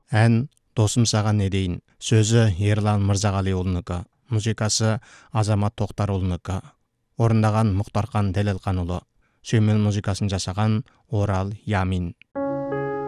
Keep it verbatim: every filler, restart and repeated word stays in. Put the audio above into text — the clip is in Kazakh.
Ән «Досым саған не дейін». Сөзі Ерлан Мырзағалиұлынікі, музыкасы Азамат Тоқтарұлынікі. Орындаған Мұхтархан Дәлелханұлы. Сүйемел музыкасын жасаған Орал Ямин.